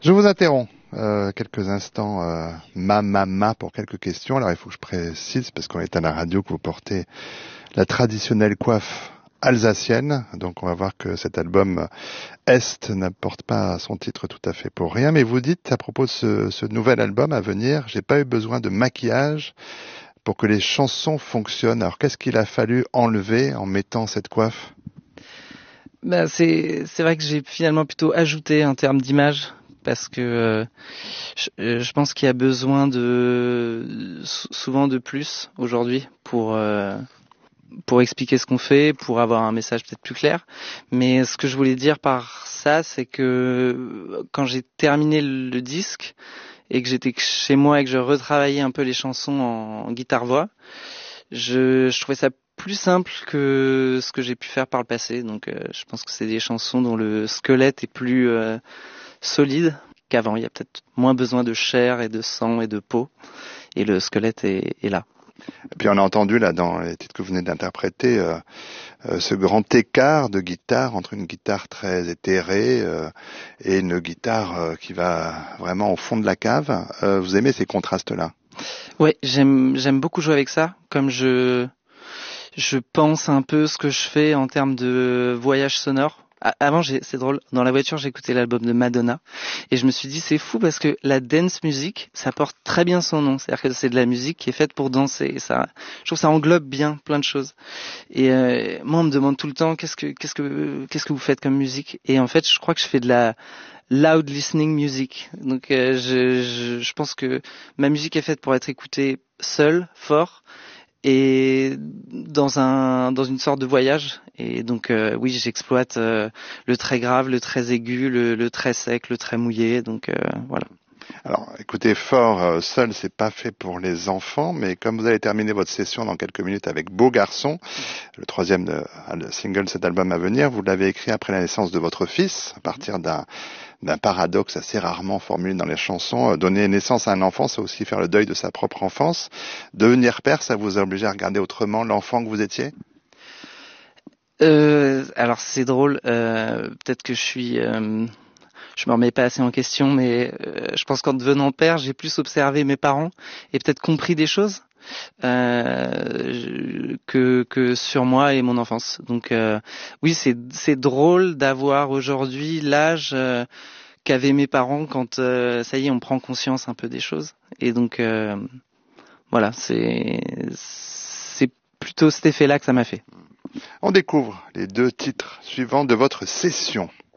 Je vous interromps quelques instants, pour quelques questions. Alors il faut que je précise, parce qu'on est à la radio, que vous portez la traditionnelle coiffe alsacienne. Donc on va voir que cet album Est n'apporte pas son titre tout à fait pour rien. Mais vous dites à propos de ce nouvel album à venir, j'ai pas eu besoin de maquillage pour que les chansons fonctionnent. Alors qu'est-ce qu'il a fallu enlever en mettant cette coiffe? C'est vrai que j'ai finalement plutôt ajouté un terme d'image parce que je pense qu'il y a besoin souvent de plus aujourd'hui pour expliquer ce qu'on fait, pour avoir un message peut-être plus clair. Mais ce que je voulais dire par ça, c'est que quand j'ai terminé le disque et que j'étais chez moi et que je retravaillais un peu les chansons en guitare-voix, je trouvais ça plus simple que ce que j'ai pu faire par le passé. Donc je pense que c'est des chansons dont le squelette est plus solide qu'avant. Il y a peut-être moins besoin de chair et de sang et de peau. Et le squelette est là. Et puis on a entendu là dans les titres que vous venez d'interpréter ce grand écart de guitare entre une guitare très éthérée et une guitare qui va vraiment au fond de la cave. Vous aimez ces contrastes-là? Ouais, j'aime beaucoup jouer avec ça. Comme je pense un peu ce que je fais en termes de voyage sonore. Avant, c'est drôle, dans la voiture, j'écoutais l'album de Madonna et je me suis dit c'est fou parce que la dance music, ça porte très bien son nom. C'est-à-dire que c'est de la musique qui est faite pour danser. Et ça, je trouve que ça englobe bien plein de choses. Et moi, on me demande tout le temps qu'est-ce que vous faites comme musique. Et en fait, je crois que je fais de la loud listening music. Donc, je pense que ma musique est faite pour être écoutée seule, fort, et dans une sorte de voyage. Et donc oui, j'exploite le très grave, le très aigu, le très sec, le très mouillé. Donc voilà. Alors, écoutez, fort seul, c'est pas fait pour les enfants, mais comme vous allez terminer votre session dans quelques minutes avec Beau Garçon, le troisième le single de cet album à venir, vous l'avez écrit après la naissance de votre fils, à partir d'un paradoxe assez rarement formulé dans les chansons. Donner naissance à un enfant, c'est aussi faire le deuil de sa propre enfance. Devenir père, ça vous a obligé à regarder autrement l'enfant que vous étiez? Alors c'est drôle, peut-être que je me remets pas assez en question, mais je pense qu'en devenant père, j'ai plus observé mes parents et peut-être compris des choses que sur moi et mon enfance. Donc oui, c'est drôle d'avoir aujourd'hui l'âge qu'avaient mes parents quand ça y est, on prend conscience un peu des choses. Et donc voilà, c'est plutôt cet effet-là que ça m'a fait. On découvre les deux titres suivants de votre session.